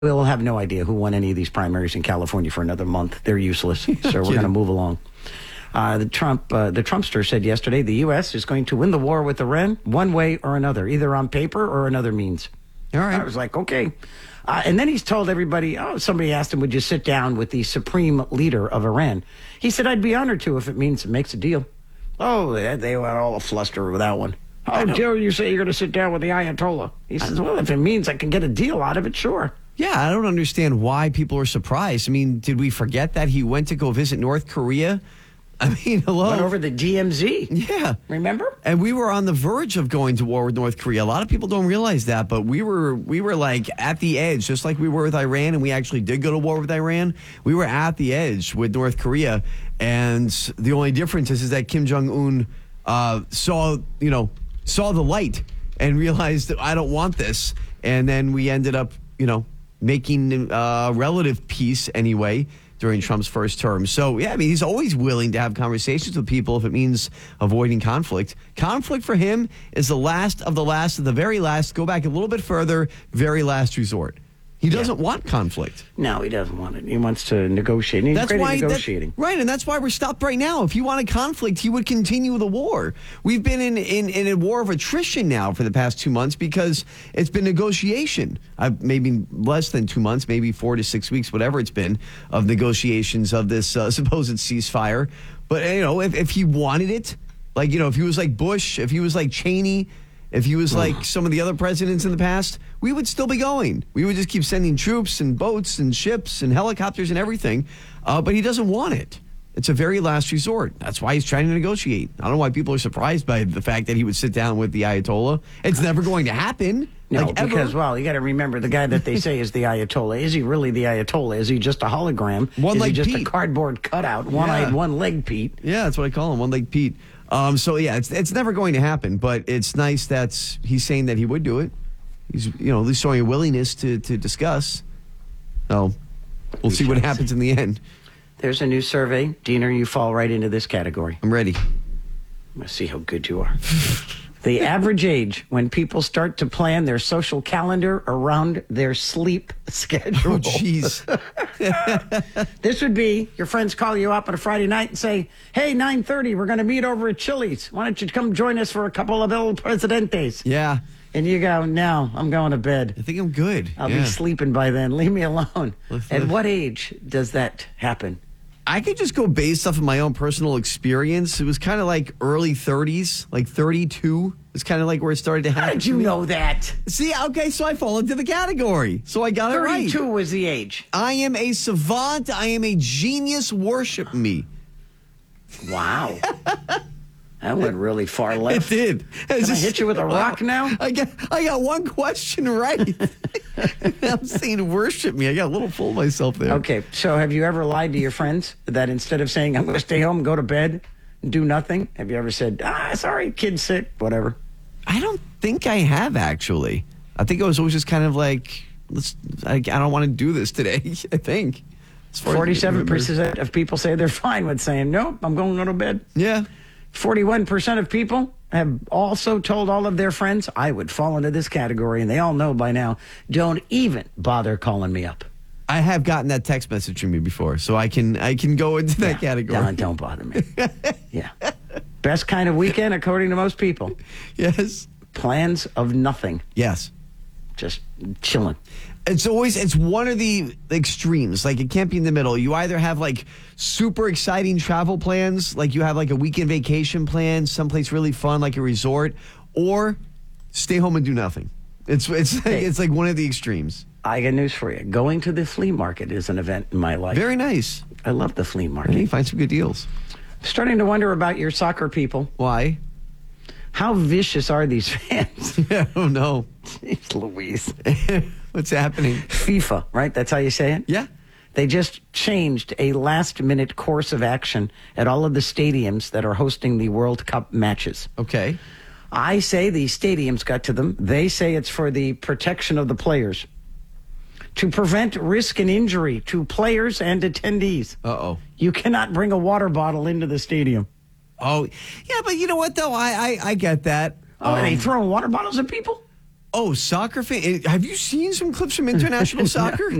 We'll have no idea who won any of these primaries in California for another month. They're useless. So we're going to move along. The Trumpster said yesterday the U.S. is going to win the war with Iran one way or another, either on paper or another means. All right. I was like, okay. And then he's told everybody, somebody asked him, would you sit down with the supreme leader of Iran? He said, I'd be honored to if it means it makes a deal. Oh, they went all a fluster with that one. How dare you say you're going to sit down with the Ayatollah? He says, well, if it means I can get a deal out of it, sure. Yeah, I don't understand why people are surprised. I mean, did we forget that he went to go visit North Korea? I mean, hello. Went over the DMZ. Yeah. Remember? And we were on the verge of going to war with North Korea. A lot of people don't realize that, but we were like at the edge, just like we were with Iran, and we actually did go to war with Iran. We were at the edge with North Korea, and the only difference is that Kim Jong-un saw the light and realized that I don't want this. And then we ended up, making relative peace anyway during Trump's first term. So, yeah, I mean, he's always willing to have conversations with people if it means avoiding conflict. Conflict for him is the last of the very last, go back a little bit further, very last resort. He doesn't want conflict. No, he doesn't want it. He wants to negotiate. He's great at negotiating. Right, and that's why we're stopped right now. If he wanted conflict, he would continue the war. We've been in a war of attrition now for the past 2 months because it's been negotiation. Maybe less than 2 months, maybe 4 to 6 weeks, whatever it's been, of negotiations of this supposed ceasefire. But, if he wanted it, if he was like Bush, if he was like Cheney, if he was like some of the other presidents in the past, we would still be going. We would just keep sending troops and boats and ships and helicopters and everything. But he doesn't want it. It's a very last resort. That's why he's trying to negotiate. I don't know why people are surprised by the fact that he would sit down with the Ayatollah. It's never going to happen. No, because, you got to remember the guy that they say is the Ayatollah. Is he really the Ayatollah? Is he just a hologram? Is he just a cardboard cutout, one-eyed, one-legged Pete? Yeah, that's what I call him, one-legged Pete. It's never going to happen, but it's nice that he's saying that he would do it. He's, at least showing a willingness to discuss. So we'll see what happens in the end. There's a new survey. Diener, you fall right into this category. I'm ready. Let's see how good you are. The average age when people start to plan their social calendar around their sleep schedule. Oh, jeez. This would be your friends call you up on a Friday night and say, hey, 9:30, we're going to meet over at Chili's. Why don't you come join us for a couple of El Presidentes? Yeah. And you go, no, I'm going to bed. I think I'm good. I'll be sleeping by then. Leave me alone. At what age does that happen? I could just go based off of my own personal experience. It was kind of like early 30s, like 32. It's kind of like where it started to happen. How did you know that? See, okay, so I fall into the category. So I got it right. 32 was the age. I am a savant. I am a genius. Worship me. Wow. That went really far left. It did. Can I hit you with a rock now? I got one question right. I'm saying worship me. I got a little full of myself there. Okay, so have you ever lied to your friends that instead of saying, I'm going to stay home, go to bed, and do nothing, have you ever said, sorry, kid's sick, whatever? I don't think I have, actually. I think I was always just kind of like, I don't want to do this today, I think. 47% of people say they're fine with saying, nope, I'm going to go to bed. Yeah. 41% of people have also told all of their friends, I would fall into this category, and they all know by now, don't even bother calling me up. I have gotten that text message from you before, so I can go into that category. Don't bother me. Yeah. Best kind of weekend, according to most people. Yes. Plans of nothing. Yes. Just chilling. It's one of the extremes. Like, it can't be in the middle. You either have like super exciting travel plans, like you have like a weekend vacation plan, someplace really fun, like a resort, or stay home and do nothing. It's like one of the extremes. I got news for you. Going to the flea market is an event in my life. Very nice. I love the flea market. You find some good deals. Starting to wonder about your soccer people. Why? How vicious are these fans? I don't know. Jeez Louise. What's happening? FIFA, right? That's how you say it? Yeah. They just changed a last-minute course of action at all of the stadiums that are hosting the World Cup matches. Okay. I say the stadiums got to them. They say it's for the protection of the players. To prevent risk and injury to players and attendees. Uh-oh. You cannot bring a water bottle into the stadium. Oh, yeah, but you know what, though? I get that. Are they throwing water bottles at people? Oh, soccer fan. Have you seen some clips from international soccer?